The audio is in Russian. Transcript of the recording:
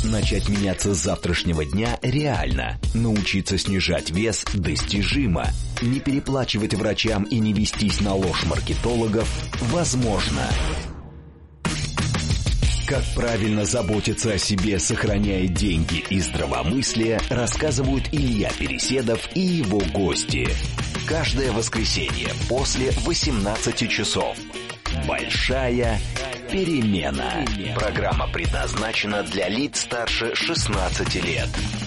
Начать меняться с завтрашнего дня реально. Научиться снижать вес достижимо. Не переплачивать врачам и не вестись на ложь маркетологов возможно. Как правильно заботиться о себе, сохраняя деньги и здравомыслие, рассказывают Илья Переседов и его гости. Каждое воскресенье после 18 часов. Большая перемена. Программа предназначена для лиц старше 16 лет.